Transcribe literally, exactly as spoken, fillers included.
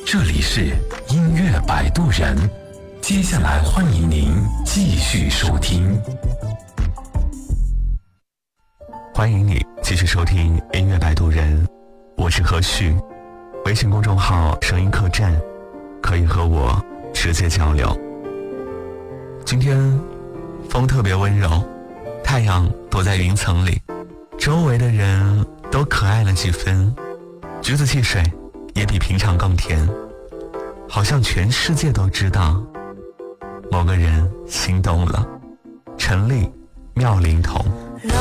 这里是音乐摆渡人，接下来欢迎您继续收听。 欢迎你继续收听音乐摆渡人，我是何旭，微信公众号声音客栈，可以和我直接交流。今天风特别温柔，太阳躲在云层里，周围的人都可爱了几分，橘子汽水也比平常更甜，好像全世界都知道某个人心动了。陈粒、妙龄童。